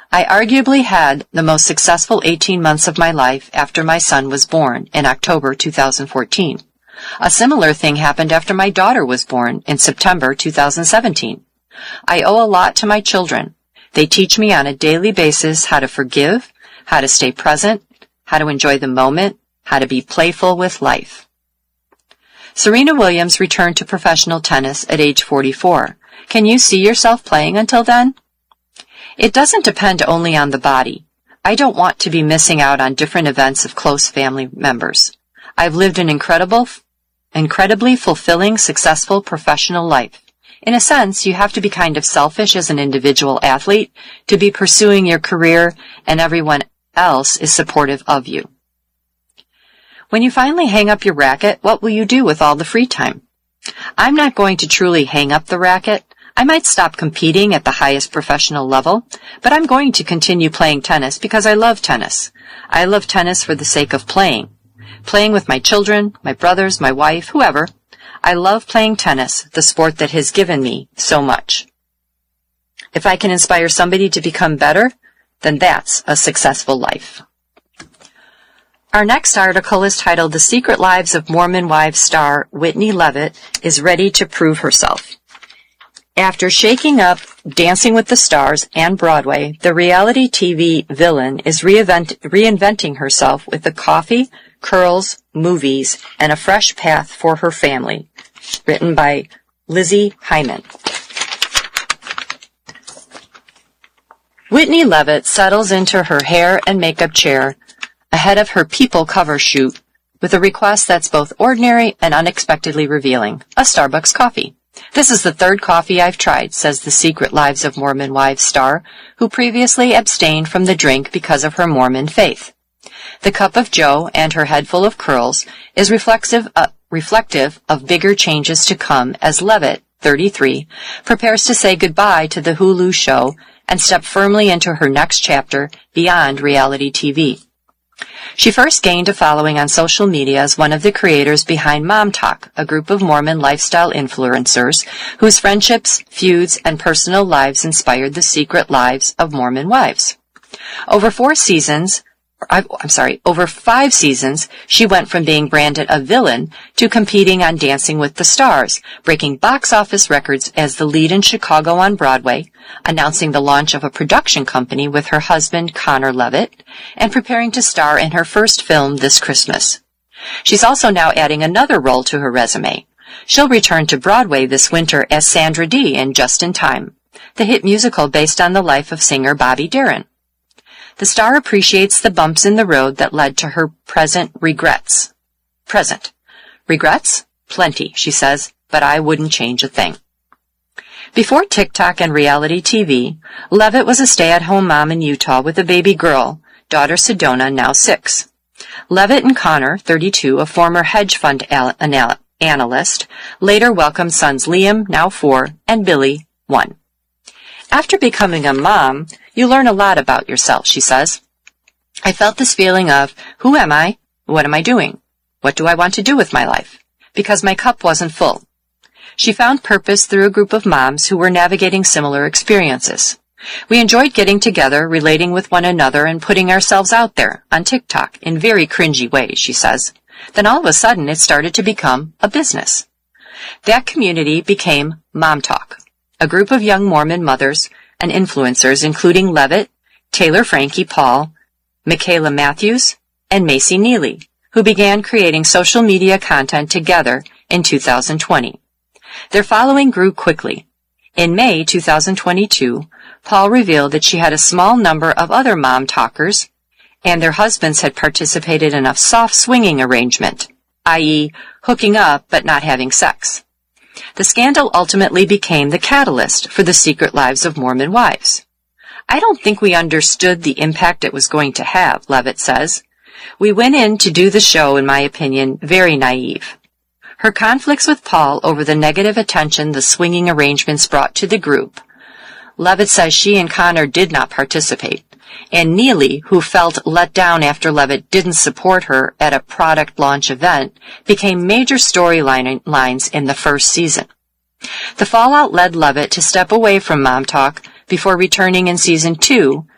I arguably had the most successful 18 months of my life after my son was born in October 2014. A similar thing happened after my daughter was born in September 2017. I owe a lot to my children. They teach me on a daily basis how to forgive, how to stay present, how to enjoy the moment, how to be playful with life. Serena Williams returned to professional tennis at age 44. Can you see yourself playing until then? It doesn't depend only on the body. I don't want to be missing out on different events of close family members. I've lived an incredibly fulfilling, successful professional life. In a sense, you have to be kind of selfish as an individual athlete to be pursuing your career, and everyone else is supportive of you. When you finally hang up your racket, what will you do with all the free time? I'm not going to truly hang up the racket. I might stop competing at the highest professional level, but I'm going to continue playing tennis because I love tennis. I love tennis for the sake of playing. Playing with my children, my brothers, my wife, whoever. I love playing tennis, the sport that has given me so much. If I can inspire somebody to become better, then that's a successful life. Our next article is titled The Secret Lives of Mormon Wives star Whitney Levitt is ready to prove herself. After shaking up Dancing with the Stars and Broadway, the reality TV villain is reinventing herself with the coffee, curls, movies, and a fresh path for her family. Written by Lizzie Hyman. Whitney Levitt settles into her hair and makeup chair ahead of her People cover shoot with a request that's both ordinary and unexpectedly revealing, a Starbucks coffee. This is the third coffee I've tried, says the Secret Lives of Mormon Wives star, who previously abstained from the drink because of her Mormon faith. The cup of joe and her head full of curls is reflective of bigger changes to come as Levitt, 33, prepares to say goodbye to the Hulu show and step firmly into her next chapter beyond reality TV. She first gained a following on social media as one of the creators behind Mom Talk, a group of Mormon lifestyle influencers whose friendships, feuds, and personal lives inspired the Secret Lives of Mormon Wives. Over 5 seasons, she went from being branded a villain to competing on Dancing with the Stars, breaking box office records as the lead in Chicago on Broadway, announcing the launch of a production company with her husband Connor Levitt, and preparing to star in her first film this Christmas. She's also now adding another role to her resume. She'll return to Broadway this winter as Sandra Dee in Just in Time, the hit musical based on the life of singer Bobby Darin. The star appreciates the bumps in the road that led to her present regrets. Regrets? Plenty, she says, but I wouldn't change a thing. Before TikTok and reality TV, Levitt was a stay-at-home mom in Utah with a baby girl, daughter Sedona, now 6. Levitt and Connor, 32, a former hedge fund analyst, later welcomed sons Liam, now 4, and Billy, 1. After becoming a mom, you learn a lot about yourself, she says. I felt this feeling of, who am I? What am I doing? What do I want to do with my life? Because my cup wasn't full. She found purpose through a group of moms who were navigating similar experiences. We enjoyed getting together, relating with one another, and putting ourselves out there on TikTok in very cringy ways, she says. Then all of a sudden it started to become a business. That community became Mom Talk, a group of young Mormon mothers and influencers, including Levitt, Taylor Frankie Paul, Michaela Matthews, and Macy Neely, who began creating social media content together in 2020. Their following grew quickly. In May 2022, Paul revealed that she had a small number of other mom talkers, and their husbands had participated in a soft swinging arrangement, i.e., hooking up but not having sex. The scandal ultimately became the catalyst for the Secret Lives of Mormon Wives. I don't think we understood the impact it was going to have, Levitt says. We went in to do the show, in my opinion, very naive. Her conflicts with Paul over the negative attention the swinging arrangements brought to the group. Levitt says she and Connor did not participate, and Neely, who felt let down after Levitt didn't support her at a product launch event, became major storylines in the first season. The fallout led Levitt to step away from Mom Talk before returning in season 2